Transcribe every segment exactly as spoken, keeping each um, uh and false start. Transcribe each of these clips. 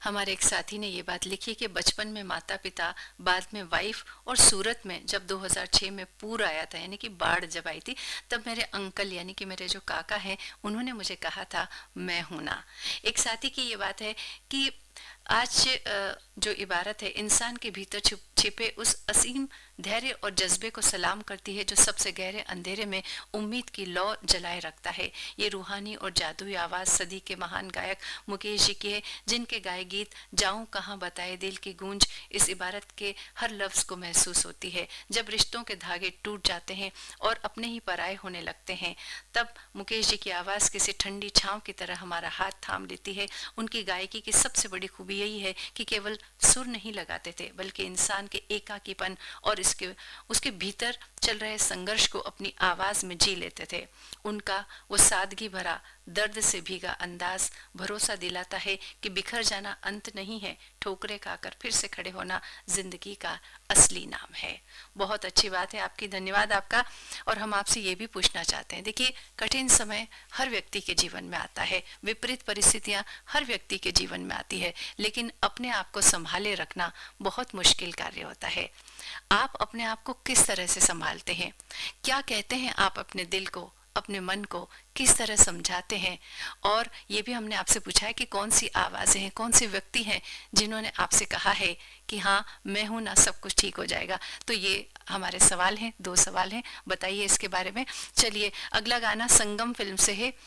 हमारे एक साथी ने ये बात लिखी कि बचपन में माता पिता, बाद में वाइफ, और सूरत में जब दो हज़ार छह में पूर आया था, यानी कि बाढ़ जब आई थी, तब मेरे अंकल यानी कि मेरे जो काका हैं उन्होंने मुझे कहा था मैं हूं ना। एक साथी की ये बात है कि आज जो इबारत है इंसान के भीतर छिपे उस असीम धैर्य और जज्बे को सलाम करती है जो सबसे गहरे अंधेरे में उम्मीद की लौ जलाए रखता है। ये रूहानी और जादुई आवाज सदी के महान गायक मुकेश जी की है, जिनके गाए गीत जाऊं कहां बताए दिल की गूंज इस इबारत के हर लफ्ज को महसूस होती है। जब रिश्तों के धागे टूट जाते हैं और अपने ही पराये होने लगते हैं, तब मुकेश जी की आवाज किसी ठंडी छांव की तरह हमारा हाथ थाम लेती है। उनकी गायकी की सबसे बड़ी खूबी यही है कि केवल सुर नहीं लगाते थे, बल्कि इंसान के एकाकीपन और इसके उसके भीतर चल रहे संघर्ष को अपनी आवाज में जी लेते थे। उनका वो सादगी भरा, दर्द से भीगा अंदाज भरोसा दिलाता है कि बिखर जाना अंत नहीं है, ठोकरे खाकर फिर से खड़े होना जिंदगी का असली नाम है। बहुत अच्छी बात है आपकी, धन्यवाद आपका। और हम आपसे ये भी पूछना चाहते हैं, देखिए कठिन समय हर व्यक्ति के जीवन में आता है, विपरीत परिस्थितियां हर व्यक्ति के जीवन में आती है, लेकिन अपने आप को संभाले रखना बहुत मुश्किल कार्य होता है। आप अपने आप को किस तरह से संभालते हैं? क्या कहते हैं आप अपने दिल को, अपने मन को किस तरह समझाते हैं? और ये भी हमने आपसे पूछा है कि कौन सी आवाजें हैं, कौन से व्यक्ति हैं जिन्होंने आपसे कहा है कि हाँ मैं हूं ना, सब कुछ ठीक हो जाएगा। तो ये हमारे सवाल हैं, दो सवाल हैं, बताइए इसके बारे में। चलिए अगला गाना संगम फिल्म से है,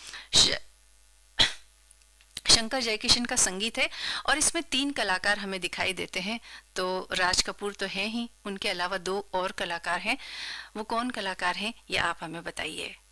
शंकर जयकिशन का संगीत है और इसमें तीन कलाकार हमें दिखाई देते हैं। तो राज कपूर तो हैं ही, उनके अलावा दो और कलाकार हैं। वो कौन कलाकार हैं ये आप हमें बताइए।